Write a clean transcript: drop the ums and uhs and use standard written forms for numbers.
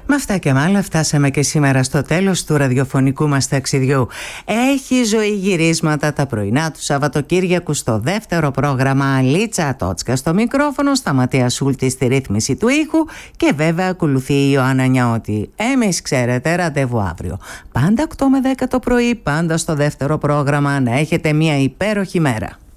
Με αυτά και με άλλα φτάσαμε και σήμερα στο τέλος του ραδιοφωνικού μας ταξιδιού. Έχει ζωή γυρίσματα τα πρωινά του Σαββατοκύριακου στο δεύτερο πρόγραμμα. Αλίτσα Τότσκα στο μικρόφωνο, Σταματία Σούλτη στη ρύθμιση του ήχου και βέβαια ακολουθεί η Ιωάννα Νιώτη. Εμείς ξέρετε, ραντεβού αύριο. Πάντα 8 με 10 το πρωί, πάντα στο δεύτερο πρόγραμμα. Να έχετε μια υπέροχη μέρα.